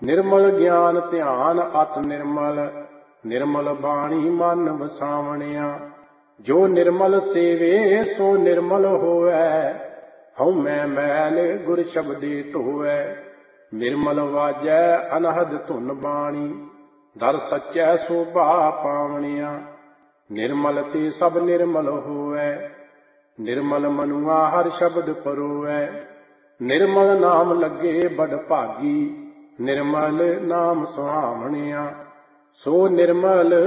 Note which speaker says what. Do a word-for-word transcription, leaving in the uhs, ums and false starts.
Speaker 1: ਨਿਰਮਲ ਗਿਆਨ ਧਿਆਨ ਅਤ ਨਿਰਮਲ, ਨਿਰਮਲ ਬਾਣੀ ਮਨ ਵਸਾਵਣਿਆ। ਜੋ ਨਿਰਮਲ ਸੇਵੇ ਸੋ ਨਿਰਮਲ ਹੋਵੈ, ਹਉਮੈ ਮੈਲ ਗੁਰ ਸ਼ਬਦੇ ਢੋਵੈ। ਨਿਰਮਲ ਵਾਜੈ ਅਨਹਦ ਧੁਨ ਬਾਣੀ, ਦਰ ਸੱਚੈ ਸੋਭਾ ਪਾਵਣਿਆ। ਨਿਰਮਲ ਤੇ ਸਭ ਨਿਰਮਲ ਹੋਵੈ, ਨਿਰਮਲ ਮਨੁਆ ਹਰ ਸ਼ਬਦ ਪਰੋਵੈ। ਨਿਰਮਲ ਨਾਮ ਲੱਗੇ ਬੜ ਭਾਗੀ, ਨਿਰਮਲ ਨਾਮ ਸੁਹਾਵਣਿਆ। ਸੋ ਨਿਰਮਲ